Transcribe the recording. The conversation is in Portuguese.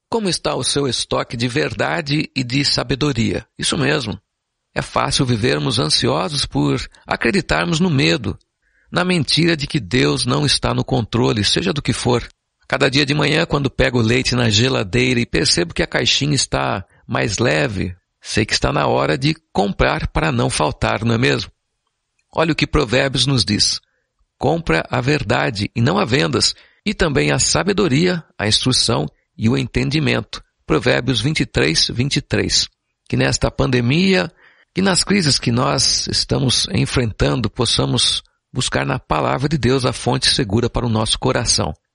Como está o seu estoque de verdade e de sabedoria? Isso mesmo. É fácil vivermos ansiosos por acreditarmos no medo, na mentira de que Deus não está no controle, seja do que for. Cada dia de manhã, quando pego o leite na geladeira e percebo que a caixinha está mais leve, sei que está na hora de comprar para não faltar, não é mesmo? Olha o que Provérbios nos diz. Compra a verdade e não a vendas, e também a sabedoria, a instrução e o entendimento. Provérbios 23:23. Que nesta pandemia, que nas crises que nós estamos enfrentando, possamos buscar na palavra de Deus a fonte segura para o nosso coração.